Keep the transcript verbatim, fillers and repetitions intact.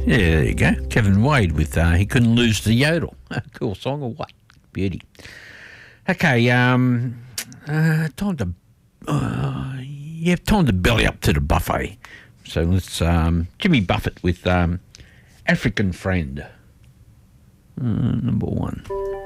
Yeah, there you go. Kevin Wade with uh, He Couldn't Lose the Yodel. Cool song or what? Beauty. Okay, um, uh, time to, uh, yeah, time to belly up to the buffet. So let's, um, Jimmy Buffett with um, African Friend. Uh, number one.